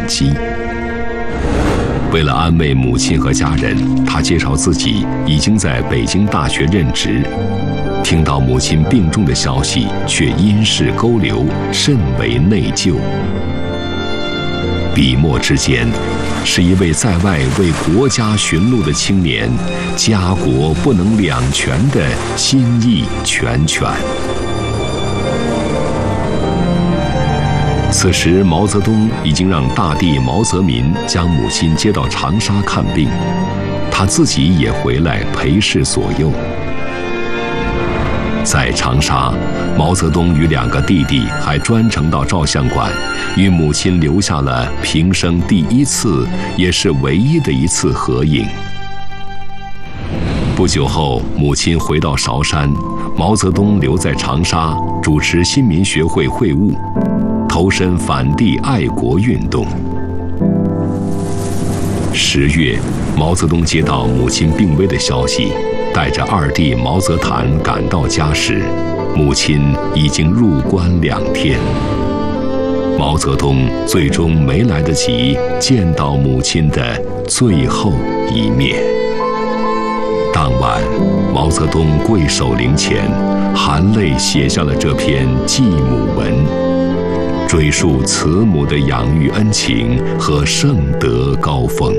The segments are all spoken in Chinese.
机。为了安慰母亲和家人，他介绍自己已经在北京大学任职。听到母亲病重的消息，却因事勾留，甚为内疚。笔墨之间，是一位在外为国家寻路的青年，家国不能两全的心意拳。此时，毛泽东已经让大弟毛泽民将母亲接到长沙看病，他自己也回来陪侍左右。在长沙，毛泽东与2个弟弟还专程到照相馆，与母亲留下了平生第一次，也是唯一的一次合影。不久后，母亲回到韶山，毛泽东留在长沙主持新民学会会务，投身反帝爱国运动。10月，毛泽东接到母亲病危的消息，带着2弟毛泽谭赶到家时，母亲已经入关2天。毛泽东最终没来得及见到母亲的最后一面。当晚，毛泽东跪守灵前，含泪写下了这篇祭母文，追溯慈母的养育恩情和圣德高峰。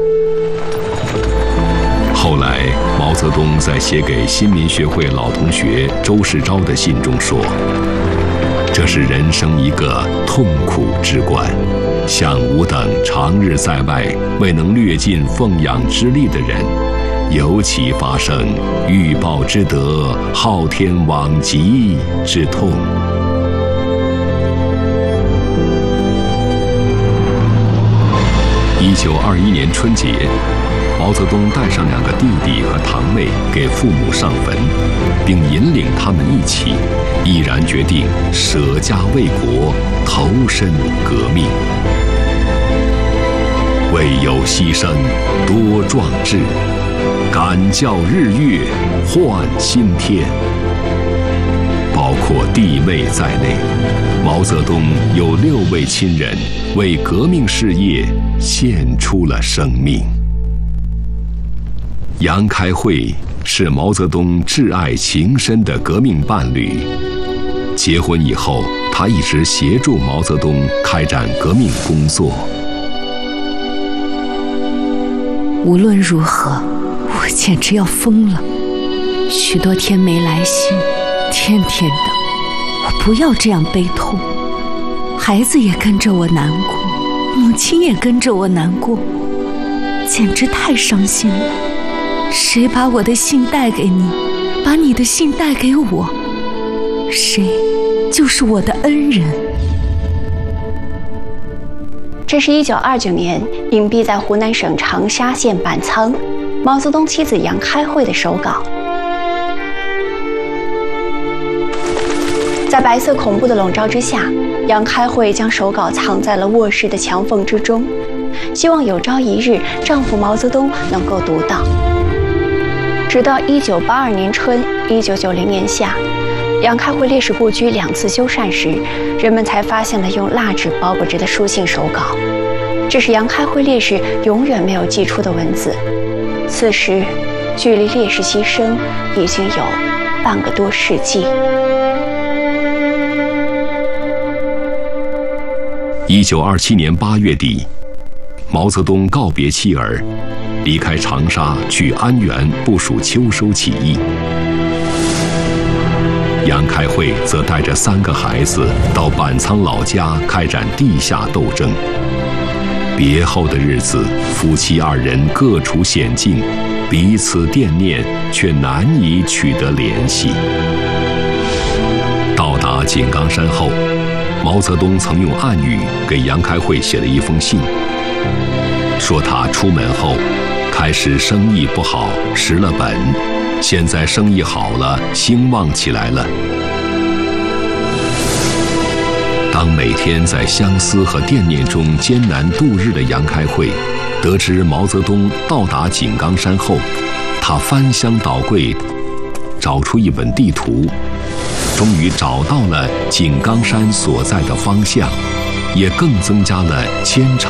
后来，毛泽东在写给新民学会老同学周世钊的信中说：“这是人生一个痛苦之关，像吾等长日在外，未能略尽奉养之力的人，尤其发生欲报之德，昊天罔极之痛。”1921年春节，毛泽东带上2个弟弟和堂妹给父母上坟，并引领他们一起，毅然决定舍家为国，投身革命。为有牺牲，多壮志，敢教日月，换新天。包括弟妹在内，毛泽东有6位亲人为革命事业献出了生命。杨开慧是毛泽东挚爱情深的革命伴侣。结婚以后，他一直协助毛泽东开展革命工作。 无论如何，我简直要疯了。许多天没来信，天天的，我不要这样悲痛。孩子也跟着我难过，母亲也跟着我难过，简直太伤心了。谁把我的信带给你，把你的信带给我，谁就是我的恩人。 这是1929年隐蔽在湖南省长沙县板仓毛泽东妻子杨开慧的手稿。在白色恐怖的笼罩之下，杨开慧将手稿藏在了卧室的墙缝之中，希望有朝一日丈夫毛泽东能够读到。直到1982年春、1990年夏，杨开慧烈士故居2次修缮时，人们才发现了用蜡纸包裹着的书信手稿。这是杨开慧烈士永远没有寄出的文字。此时，距离烈士牺牲已经有半个多世纪。 1927年8月底，毛泽东告别妻儿，离开长沙去安源部署秋收起义。杨开慧则带着3个孩子到板仓老家开展地下斗争。别后的日子，夫妻2人各处险境，彼此惦念，却难以取得联系。到达井冈山后，毛泽东曾用暗语给杨开慧写了一封信，说他出门后开始生意不好，失了本，现在生意好了，兴旺起来了。当每天在相思和惦念中艰难度日的杨开慧，得知毛泽东到达井冈山后，他翻箱倒柜，找出一本地图，终于找到了井冈山所在的方向，也更增加了牵肠